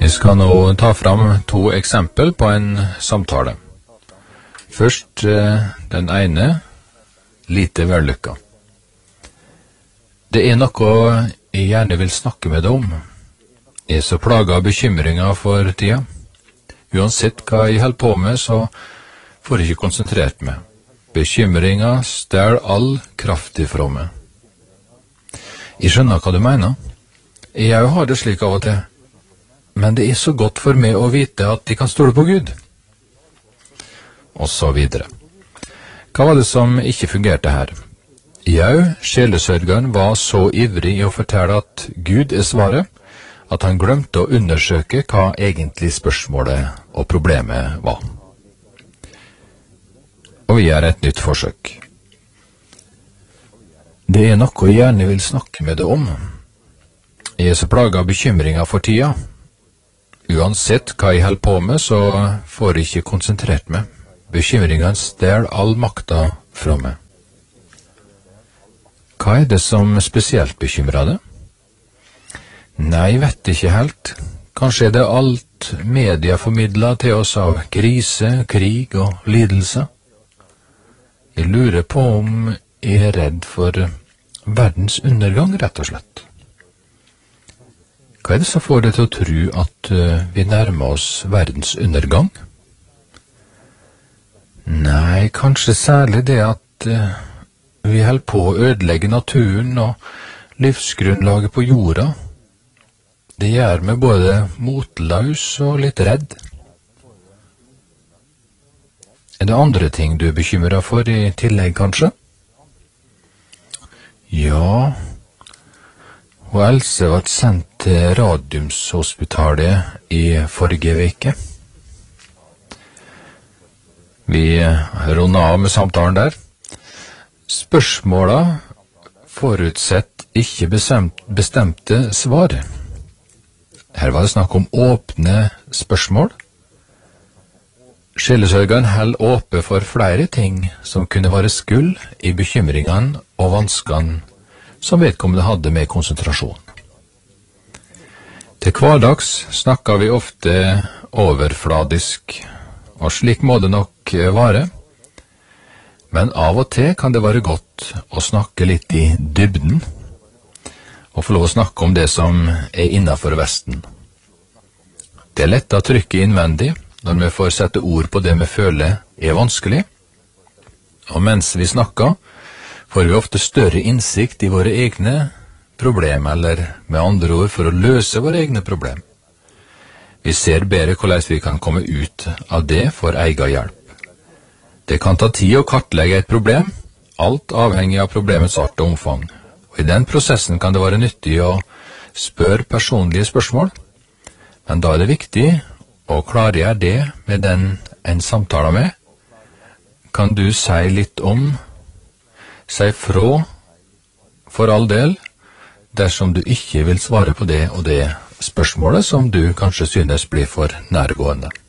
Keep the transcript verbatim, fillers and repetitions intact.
Vi skal nå ta fram to eksempel på en samtale. Først den ene, lite vellykka. Det er noe jeg gjerne vil snakke med deg om. Jeg er så plaget av bekymringer for tida. Uansett hva jeg holder på med, så får jeg ikke konsentrert meg. Bekymringer stjel all kraft ifra meg. Jeg skjønner hva du mener. Jeg har det slik av og til. Men det er så godt for meg å vite at de kan stole på Gud. Og så videre. Hva var det som ikke fungerte her? Jau, sjelesørgeren var så ivrig i å fortelle at Gud er svaret, at han glemte å undersøke hva egentlig spørsmålet og problemet var. Og vi gjør et nytt forsøk. Det er noe jeg gjerne vil snakke med deg om. Jeg er så plaget av bekymringer for tida. Uansett hva jeg holder på med, så får jeg ikke konsentrert meg. Bekymringene stjel all makta fra meg. Hva er det som spesielt bekymrer deg? Nei, jeg vet ikke helt. Kanskje er det alt media formidler til oss av krise, krig og lidelse. Jeg lurer på om jeg er redd for verdens undergang, rett og slett. Hva er det som får deg til å tro at vi nærmer oss verdens undergang? Nei, kanskje særlig det at vi holder på å ødelegge naturen og livsgrunnlaget på jorda. Det gjør meg både motløs og litt redd. Er det andre ting du er bekymret for i tillegg, kanskje? Ja, og Else var sendt til Radiumshospitalet i forrige veke. Vi runder av med samtalen der. Spørsmåla forutsett ikke bestemt, bestemte svar. Her var det snakk om åpne spørsmål. Sjelesørgeren holder åpe for flere ting som kunne være skuld i bekymringene og vanskene som vedkommende hadde med konsentrasjon. Til hverdags snakker vi ofte overfladisk, og slik må det nok være. Men av og til kan det være godt å snakke litt i dybden, og få lov å snakke om det som er innenfor vesten. Det er lett å trykke innvendig når vi får sette ord på det vi føler er vanskelig, og mens vi snakker, får vi ofte større innsikt i våre egne problemer, eller med andre ord for å løse våre egne problemer. Vi ser bedre hvordan vi kan komme ut av det for egen hjelp. Det kan ta tid å kartlegge et problem, alt avhengig av problemets art og omfang, og i den prosessen kan det være nyttig å spørre personlige spørsmål, men da er det viktig å klargjøre det med den en samtaler med. Kan du si litt om, si fra, for all del, dersom du ikke vil svare på det og det spørsmålet som du kanskje synes blir for nærgående.